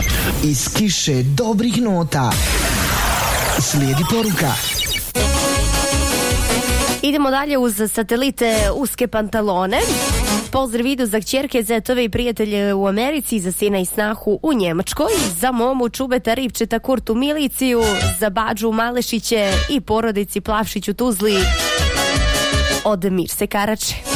iz kiše dobrih nota. Slijedi poruka. Idemo dalje uz satelite uske pantalone. Pozdrav idu za kćerke, zetove i prijatelje u Americi, za sina i snahu u Njemačkoj, za momu Čubeta Ripčeta Kurtu Miliciju, za Bađu Malešiće i porodici Plavšić u Tuzli od Mirse Karače.